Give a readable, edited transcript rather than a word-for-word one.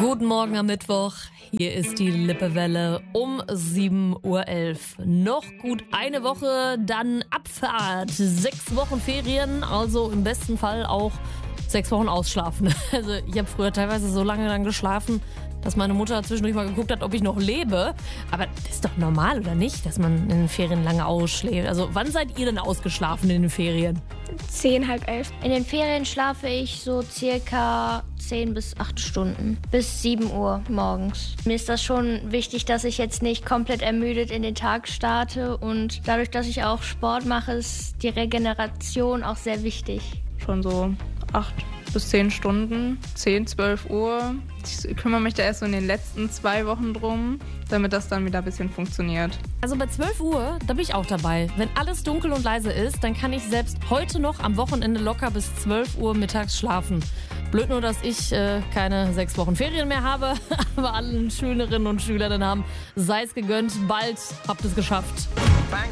Guten Morgen am Mittwoch. Hier ist die Lippewelle um 7.11 Uhr. Noch gut eine Woche, dann Abfahrt. 6 Wochen Ferien, also im besten Fall auch 6 Wochen ausschlafen. Also ich habe früher teilweise so lange dann geschlafen, dass meine Mutter zwischendurch mal geguckt hat, ob ich noch lebe. Aber das ist doch normal, oder nicht, dass man in den Ferien lange ausschläft? Also wann seid ihr denn ausgeschlafen in den Ferien? 10, halb 11. In den Ferien schlafe ich so circa 10 bis 8 Stunden. Bis 7 Uhr morgens. Mir ist das schon wichtig, dass ich jetzt nicht komplett ermüdet in den Tag starte. Und dadurch, dass ich auch Sport mache, ist die Regeneration auch sehr wichtig. Schon so 8 bis 10 Stunden, 10, 12 Uhr. Ich kümmere mich da erst so in den letzten 2 Wochen drum, damit das dann wieder ein bisschen funktioniert. Also bei 12 Uhr, da bin ich auch dabei. Wenn alles dunkel und leise ist, dann kann ich selbst heute noch am Wochenende locker bis 12 Uhr mittags schlafen. Blöd nur, dass ich keine 6 Wochen Ferien mehr habe, aber allen Schülerinnen und Schülern haben, sei es gegönnt, bald habt ihr es geschafft.